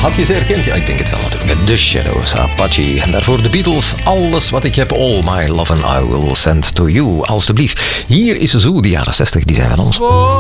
Had je ze herkend? Ja, ik denk het wel natuurlijk. The Shadows, Apache. En daarvoor de Beatles. Alles wat ik heb, all my love and I will send to you. Alsjeblieft. Hier is Zoo, de jaren 60, die zijn van ons.